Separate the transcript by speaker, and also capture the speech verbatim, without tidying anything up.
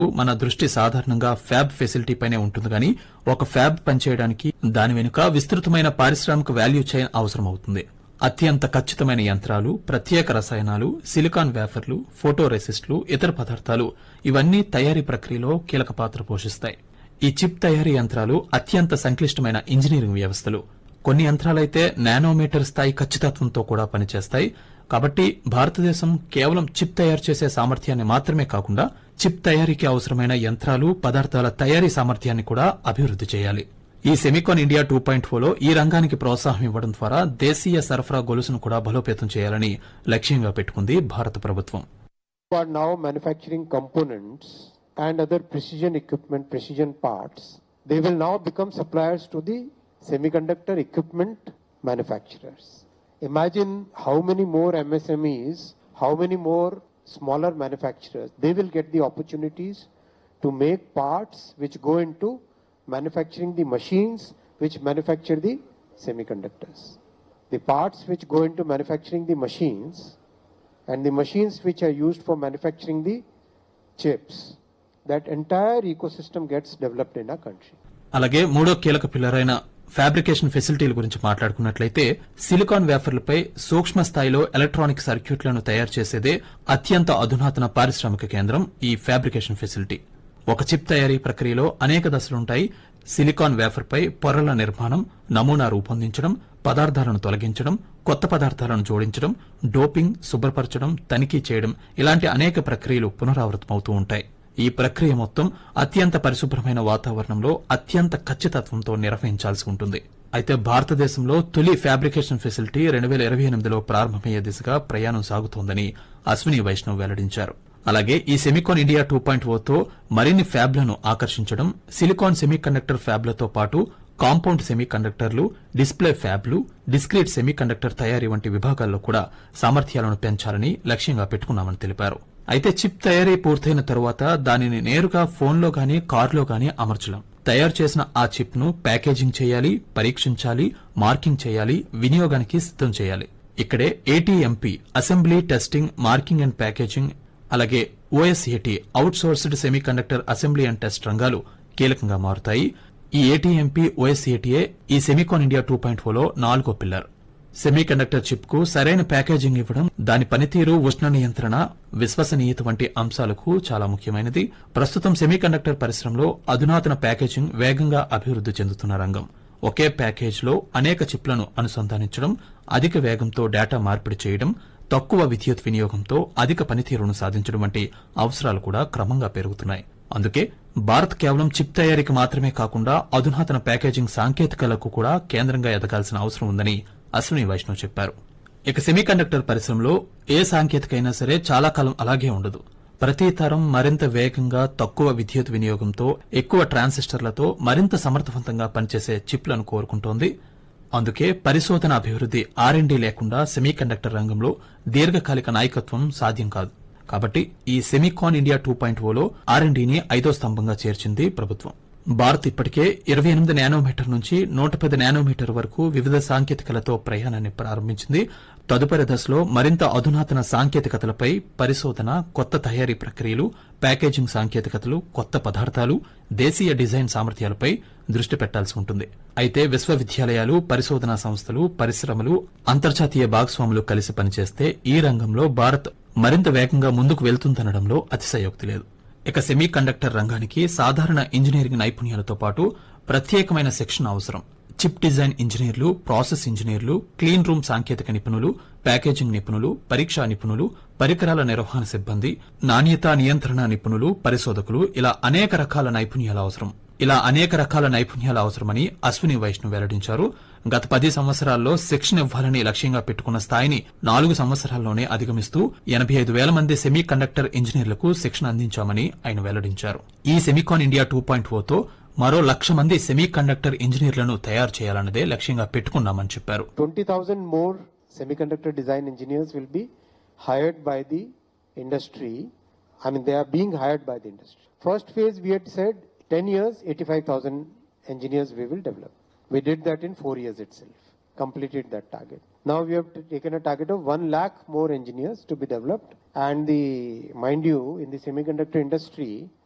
Speaker 1: మన దృష్టి సాధారణంగా ఫ్యాబ్ ఫెసిలిటీ పైనే ఉంటుంది గానీ ఒక ఫ్యాబ్ పనిచేయడానికి దాని వెనుక విస్తృతమైన పారిశ్రామిక వాల్యూ చైన్ అవసరం అవుతుంది. అత్యంత ఖచ్చితమైన యంత్రాలు, ప్రత్యేక రసాయనాలు, సిలికాన్ వేఫర్లు, ఫోటో రెసిస్ట్లు, ఇతర పదార్థాలు ఇవన్నీ తయారీ ప్రక్రియలో కీలక పాత్ర పోషిస్తాయి. ఈ చిప్ తయారీ యంత్రాలు అత్యంత సంక్లిష్టమైన ఇంజనీరింగ్ వ్యవస్థలు. కొన్ని యంత్రాలైతే నానోమీటర్ స్థాయి ఖచ్చితత్వంతో కూడా పనిచేస్తాయి. కాబట్టి భారతదేశం కేవలం చిప్ తయారు చేసే సామర్థ్యాన్ని మాత్రమే కాకుండా చిప్ తయారీకి అవసరమైన యంత్రాలు, పదార్థాల తయారీ సామర్థ్యాన్ని కూడా అభివృద్ది చేయాలి. ఈ SEMICON India two point four లో ఈ రంగానికి ప్రోత్సాహం ఇవ్వడం ద్వారా దేశీయ సరఫరా గొలుసును కూడా బలోపేతం చేయాలని లక్ష్యంగా పెట్టుకుంది భారత ప్రభుత్వం.
Speaker 2: are now manufacturing components and other precision equipment, precision parts. They will now become suppliers to the semiconductor equipment manufacturers. Imagine how many more M S M Es, how many more smaller manufacturers, they will get the opportunities to make parts which go into manufacturing the machines which manufacture the semiconductors. The parts which go into manufacturing the machines and the machines which are used for manufacturing the chips, that entire ecosystem gets developed in our country.
Speaker 1: అలాగే మూడో కీలక pillar అయిన fabrication ఫెసిలిటీల గురించి మాట్లాడుకున్నట్లయితే silicon వేఫర్లపై సూక్ష్మ స్థాయిలో electronic సర్క్యూట్లను తయారు చేసేదే అత్యంత అధునాతన పారిశ్రామిక కేంద్రం ఈ ఫ్యాబ్రికేషన్ ఫెసిలిటీ. ఒక చిప్ తయారీ ప్రక్రియలో అనేక దశలుంటాయి. సిలికాన్ వేఫర్పై పొరల నిర్మాణం, నమూనా రూపొందించడం, పదార్థాలను తొలగించడం, కొత్త పదార్థాలను జోడించడం, డోపింగ్, శుభ్రపరచడం, తనిఖీ చేయడం ఇలాంటి అనేక ప్రక్రియలు పునరావృతమవుతూ ఉంటాయి. ఈ ప్రక్రియ మొత్తం అత్యంత పరిశుభ్రమైన వాతావరణంలో అత్యంత ఖచ్చితత్వంతో నిర్వహించాల్సి ఉంటుంది. అయితే భారతదేశంలో తొలి ఫ్యాబ్రికేషన్ ఫెసిలిటీ రెండు వేల ఇరవై ఎనిమిదిలో ప్రారంభమయ్యే దిశగా ప్రయాణం సాగుతోందని అశ్విని వైష్ణవ్ వెల్లడించారు. అలాగే ఈ SEMICON India two point four తో మరిన్ని ఫ్యాబ్లను ఆకర్షించడం, సిలికాన్ సెమీకండక్టర్ ఫ్యాబ్లతో పాటు కాంపౌండ్ సెమీకండక్టర్లు, డిస్ప్లే ఫ్యాబ్లు, డిస్క్రీట్ సెమీకండక్టర్ తయారీ వంటి విభాగాల్లో కూడా సామర్థ్యాలను పెంచాలని లక్ష్యంగా పెట్టుకున్నామని తెలిపారు. అయితే చిప్ తయారీ పూర్తయిన తరువాత దానిని నేరుగా ఫోన్లో గానీ కారులో గానీ అమర్చలేం. తయారు చేసిన ఆ చిప్ ను ప్యాకేజింగ్ చేయాలి, పరీక్షించాలి, మార్కింగ్ చేయాలి, వినియోగానికి సిద్దం చేయాలి. ఇక్కడే ATMP assembly, testing, marking and packaging, అలాగే ఓఎస్ఏటీ out sourced semiconductor assembly and test రంగాలు కీలకంగా మారుతాయి. ఈ ఏటీఎంపీ, ఓఎస్ఏటీఏ ఈ SEMICON India two point four లో నాలుగో పిల్లర్. సెమీకండక్టర్ చిప్ కు సరైన ప్యాకేజింగ్ ఇవ్వడం, దాని పనితీరు, ఉష్ణ నియంత్రణ, విశ్వసనీయత వంటి అంశాలకు చాలా ముఖ్యమైనది. ప్రస్తుతం సెమీకండక్టర్ పరిశ్రమలో అధునాతన ప్యాకేజింగ్ వేగంగా అభివృద్ది చెందుతున్న రంగం. ఒకే ప్యాకేజ్ లో అనేక చిప్లను అనుసంధానించడం, అధిక వేగంతో డేటా మార్పిడి చేయడం, తక్కువ విద్యుత్ వినియోగంతో అధిక పనితీరును సాధించడం వంటి అవసరాలు కూడా క్రమంగా పెరుగుతున్నాయి. అందుకే భారత్ కేవలం చిప్ తయారీకి మాత్రమే కాకుండా అధునాతన ప్యాకేజింగ్ సాంకేతికలకు కూడా కేంద్రంగా ఎదగాల్సిన అవసరం ఉందని అశ్విని వైష్ణవ్ చెప్పారు. ఇక సెమీకండక్టర్ పరిశ్రమలో ఏ సాంకేతిక అయినా సరే చాలా కాలం అలాగే ఉండదు. ప్రతి తరం మరింత వేగంగా, తక్కువ విద్యుత్ వినియోగంతో, ఎక్కువ ట్రాన్సిస్టర్లతో మరింత సమర్థవంతంగా పనిచేసే చిప్లను కోరుకుంటోంది. అందుకే పరిశోధన, అభివృద్ది, ఆర్ అండ్ డి లేకుండా సెమీకండక్టర్ రంగంలో దీర్ఘకాలిక నాయకత్వం సాధ్యం కాదు. కాబట్టి ఈ SEMICON India two point four లో ఆర్ అండ్ డిని ఐదో స్తంభంగా చేర్చింది ప్రభుత్వం. భారత్ ఇప్పటికే ఇరవై ఎనిమిది నానోమీటర్ నుంచి నూట పది నానోమీటర్ వరకు వివిధ సాంకేతికలతో ప్రయాణాన్ని ప్రారంభించింది. తదుపరి దశలో మరింత అధునాతన సాంకేతికతలపై పరిశోధన, కొత్త తయారీ ప్రక్రియలు, ప్యాకేజింగ్ సాంకేతికతలు, కొత్త పదార్థాలు, దేశీయ డిజైన్ సామర్థ్యాలపై దృష్టి పెట్టాల్సి ఉంటుంది. అయితే విశ్వవిద్యాలయాలు, పరిశోధనా సంస్థలు, పరిశ్రమలు, అంతర్జాతీయ భాగస్వాములు కలిసి పనిచేస్తే ఈ రంగంలో భారత్ మరింత వేగంగా ముందుకు వెళ్తుందనడంలో అతిశయోక్తి లేదు. ఇక సెమీకండక్టర్ రంగానికి సాధారణ ఇంజనీరింగ్ నైపుణ్యాలతో పాటు ప్రత్యేకమైన శిక్షణ అవసరం. చిప్ డిజైన్ ఇంజనీర్లు, ప్రాసెస్ ఇంజనీర్లు, క్లీన్ రూమ్ సాంకేతిక నిపుణులు, ప్యాకేజింగ్ నిపుణులు, పరీక్షా నిపుణులు, పరికరాల నిర్వహణ సిబ్బంది, నాణ్యతా నియంత్రణ నిపుణులు, పరిశోధకులు ఇలా అనేక రకాల నైపుణ్యాల అవసరం. ఇలా అనేక రకాల నైపుణ్యాల అవసరమని అశ్విని వైష్ణవ్ వెల్లడించారు. గత పది సంవత్సరాల్లో శిక్షణ ఇవ్వాలని లక్ష్యంగా పెట్టుకున్న స్థాయిని నాలుగు సంవత్సరాల్లోనే అధిగమిస్తూ ఎనబై ఐదు వేల మంది సెమీ కండక్టర్ ఇంజనీర్లకు శిక్షణ అందించామని ఆయన వెల్లడించారు. ఈ SEMICON India two point four తో మరో లక్ష మంది సెమీ కండక్టర్ ఇంజనీర్లను తయారు చేయాలన్నదే లక్ష్యంగా పెట్టుకున్నామని చెప్పారు.
Speaker 2: Twenty thousand more semiconductor design engineers will be hired by the industry. I mean, they are being hired by the industry. First phase, we had said ten years, eighty-five thousand engineers we will develop. We did that in four years itself, completed that target. Now we have taken a target of one lakh more engineers to be developed. And the, mind you, in the semiconductor industry,